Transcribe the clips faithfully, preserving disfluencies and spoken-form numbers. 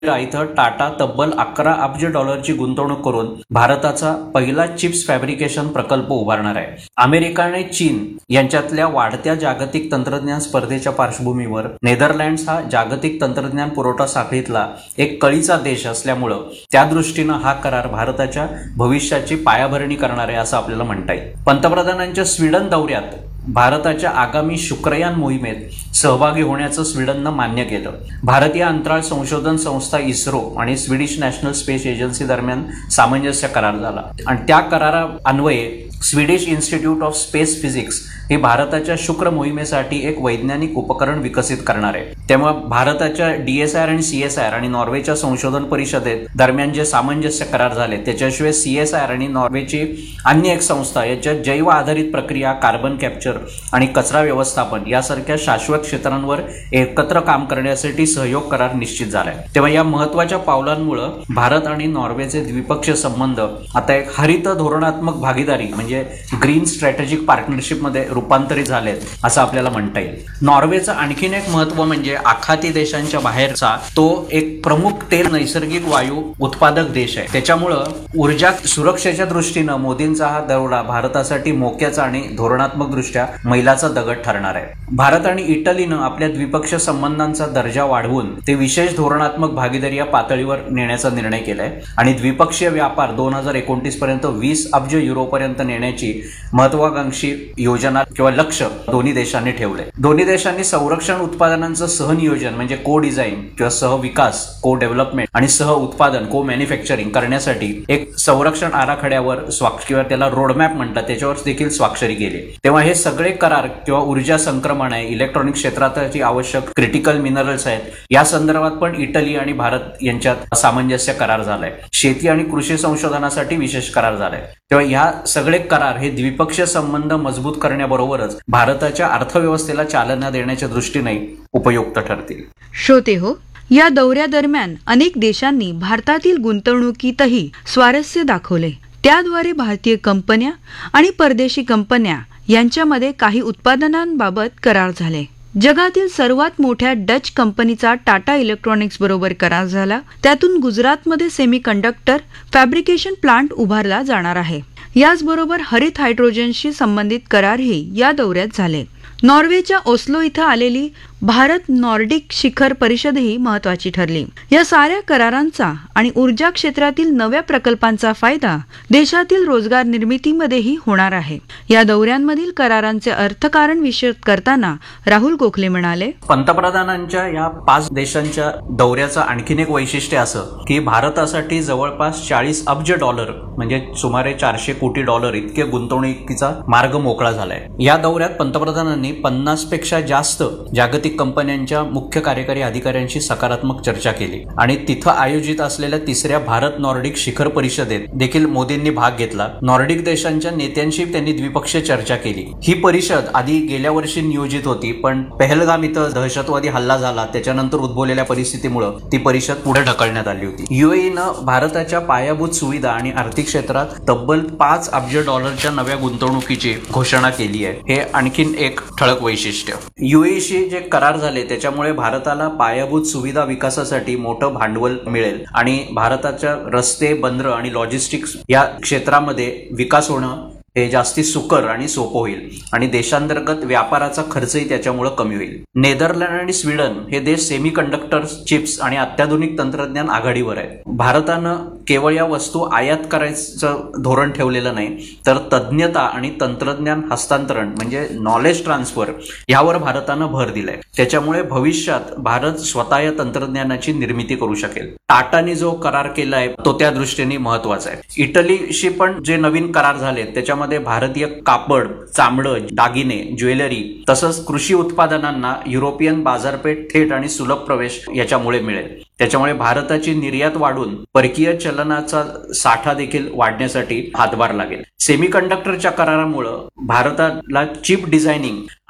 इथं टाटा तब्बल अकरा अब्ज डॉलरची गुंतवणूक करून भारताचा पहिला चिप्स फॅब्रिकेशन प्रकल्प उभारणार आहे. अमेरिका आणि चीन यांच्यातल्या वाढत्या जागतिक तंत्रज्ञान स्पर्धेच्या पार्श्वभूमीवर नेदरलँड्स हा जागतिक तंत्रज्ञान पुरवठा साखळीतला एक कळीचा देश असल्यामुळं त्या दृष्टीनं हा करार भारताच्या भविष्याची पायाभरणी करणार आहे असं आपल्याला म्हणता येईल. पंतप्रधानांच्या स्वीडन दौऱ्यात भारताच्या आगामी शुक्रयान मोहिमेत सहभागी होण्याचं स्वीडननं मान्य केलं. भारतीय अंतराळ संशोधन संस्था इस्रो आणि स्वीडिश नॅशनल स्पेस एजन्सी दरम्यान सामंजस्य करार झाला आणि त्या करारा अन्वये Swedish institute of space physics हे भारताच्या शुक्र मोहिमेसाठी एक वैज्ञानिक उपकरण विकसित करणार आहे. त्यामुळे भारताच्या डीएसआर आणि सीएसआर आणि नॉर्वेच्या संशोधन परिषदेत दरम्यान जे सामंजस्य करार झाले त्याच्याशिवाय सीएसआर आणि नॉर्वेची अन्य एक संस्था याच्यात जैव आधारित प्रक्रिया, कार्बन कॅप्चर आणि कचरा व्यवस्थापन यासारख्या शाश्वत क्षेत्रांवर एकत्र काम करण्यासाठी सहयोग करार निश्चित झालाय. तेव्हा या महत्वाच्या पावलांमुळे भारत आणि नॉर्वेचे द्विपक्षीय संबंध आता एक हरित धोरणात्मक भागीदारी म्हणजे ग्रीन स्ट्रॅटेजिक पार्टनरशिप मध्ये रूपांतरित झालेत असं आपल्याला म्हणता येईल. नॉर्वेचं आणखीन एक महत्व म्हणजे आखाती देशांच्या बाहेरचा तो एक प्रमुख तेल नैसर्गिक वायू उत्पादक देश आहे. त्याच्यामुळं ऊर्जा सुरक्षेच्या दृष्टीनं मोदींचा हा दौरा भारतासाठी मोक्याचा आणि धोरणात्मक दृष्ट्या मैलाचा दगड ठरणार आहे. भारत आणि इटलीनं आपल्या द्विपक्षीय संबंधांचा दर्जा वाढवून ते विशेष धोरणात्मक भागीदारी या पातळीवर नेण्याचा निर्णय केलाय आणि द्विपक्षीय व्यापार दोन हजार एकोणतीस पर्यंत वीस अब्ज युरोपर्यंत नेण्याची महत्वाकांक्षी योजना किंवा लक्ष दोन्ही देशांनी ठेवले. दोन्ही देशांनी संरक्षण उत्पादनांचं सहनियोजन म्हणजे को डिझाईन किंवा सहविकास को डेव्हलपमेंट आणि सह उत्पादन को मॅन्युफॅक्चरिंग करण्यासाठी एक संरक्षण आराखड्यावर स्वाक्ष किंवा त्याला रोडमॅप म्हणतात त्याच्यावर देखील स्वाक्षरी केली. तेव्हा हे सगळे करार किंवा ऊर्जा संक्रमण आहे, इलेक्ट्रॉनिक क्षेत्राची आवश्यक क्रिटिकल मिनरल्स आहेत या संदर्भात पण इटली आणि भारत यांच्यात सामंजस्य करार झालाय. शेती आणि कृषी संशोधनासाठी विशेष करार झालाय. तेव्हा ह्या सगळे करार हे द्विपक्षीय संबंध मजबूत करण्याबरोबरच भारताच्या अर्थव्यवस्थेला चालना देण्याच्या दृष्टीने उपयुक्त ठरतील. श्रोते हो, या दौऱ्यादरम्यान अनेक देशांनी भारतातील गुंतवणुकीतही स्वारस्य दाखवले. त्याद्वारे भारतीय कंपन्या आणि परदेशी कंपन्या यांच्यामध्ये काही उत्पादनांबाबत करार झाले. जगातील सर्वात मोठ्या डच कंपनीचा टाटा इलेक्ट्रॉनिक्स बरोबर करार झाला. त्यातून गुजरातमध्ये सेमीकंडक्टर फॅब्रिकेशन प्लांट उभारला जाणार आहे. याचबरोबर हरित हायड्रोजनशी संबंधित करारही या दौऱ्यात झाले. नॉर्वेच्या ओस्लो इथं आलेली भारत नॉर्डिक शिखर परिषदही महत्वाची ठरली. या साऱ्या करारांचा आणि ऊर्जा क्षेत्रातील नव्या प्रकल्पांचा फायदा देशातील रोजगार निर्मितीमध्येही होणार आहे. या दौऱ्यांमधील करारांचे अर्थकारण विशद करताना राहुल गोखले म्हणाले, पंतप्रधानांच्या या पाच देशांच्या दौऱ्याचं आणखीन एक वैशिष्ट्य असं की भारतासाठी जवळपास चाळीस अब्ज डॉलर म्हणजे सुमारे चारशे कोटी डॉलर इतके गुंतवणुकीचा मार्ग मोकळा झालाय. या दौऱ्यात पंतप्रधानांनी पन्नास पेक्षा जास्त जागतिक कंपन्यांच्या मुख्य कार्यकारी अधिकाऱ्यांशी सकारात्मक चर्चा केली आणि तिथं आयोजित असलेल्या तिसऱ्या भारत नॉर्डिक शिखर परिषदेत देखील मोदींनी भाग घेतला. नॉर्डिक देशांच्या नेत्यांशी त्यांनी द्विपक्षीय चर्चा केली. ही परिषद आधी गेल्या वर्षी नियोजित होती पण पहलगाम इथं दहशतवादी हल्ला झाला त्याच्यानंतर उद्भवलेल्या परिस्थितीमुळे ती परिषद पुढे ढकलण्यात आली होती. युएईनं भारताच्या पायाभूत सुविधा आणि आर्थिक क्षेत्रात तब्बल पाच अब्ज डॉलरच्या नव्या गुंतवणुकीची घोषणा केली आहे. हे आणखीन एक ठळक वैशिष्ट्य. युएईशी जे करार झाले त्याच्यामुळे भारताला पायाभूत सुविधा विकासासाठी मोठं भांडवल मिळेल आणि भारताच्या रस्ते, बंदरं आणि लॉजिस्टिक्स या क्षेत्रामध्ये विकास होणं हे जास्ती सुकर आणि सोपं होईल आणि देशांतर्गत व्यापाराचा खर्चही त्याच्यामुळे कमी होईल. नेदरलँड आणि स्वीडन हे देश सेमीकंडक्टर, चिप्स आणि अत्याधुनिक तंत्रज्ञान आघाडीवर आहेत. भारतानं केवळ या वस्तू आयात करायचं धोरण ठेवलेलं नाही तर तज्ज्ञता आणि तंत्रज्ञान हस्तांतरण म्हणजे नॉलेज ट्रान्सफर यावर भारतानं भर दिलाय. त्याच्यामुळे भविष्यात भारत स्वतः या तंत्रज्ञानाची निर्मिती करू शकेल. टाटाने जो करार केलाय तो त्या दृष्टीने महत्वाचा आहे. इटलीशी पण जे नवीन करार झाले त्याच्या मध्ये भारतीय कापड, चामडं, दागिने, ज्वेलरी तसंच कृषी उत्पादनांना युरोपियन बाजारपेठ थेट आणि सुलभ प्रवेश याच्यामुळे मिळेल. त्याच्यामुळे भारताची निर्यात वाढून परकीय चलनाचा साठा देखील वाढण्यासाठी हातभार लागेल. सेमीकंडक्टरच्या करारामुळे भारताला चिप डिझायनिंग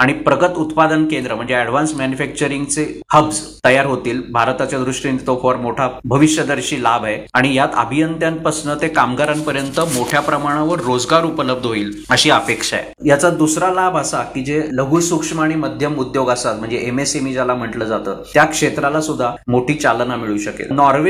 आणि प्रगत उत्पादन केंद्र म्हणजे ऍडव्हान्स मॅन्युफॅक्चरिंगचे हब्स तयार होतील. भारताच्या दृष्टीने तो फार मोठा भविष्यदर्शी लाभ आहे आणि यात अभियंत्यांपासून ते कामगारांपर्यंत मोठ्या प्रमाणावर रोजगार उपलब्ध होईल अशी अपेक्षा आहे. याचा दुसरा लाभ असा की जे लघु सूक्ष्म आणि मध्यम उद्योग असतात म्हणजे एमएसएमई ज्याला म्हटलं जातं त्या क्षेत्राला सुद्धा मोठी चालना मिळू शकेल. नॉर्वे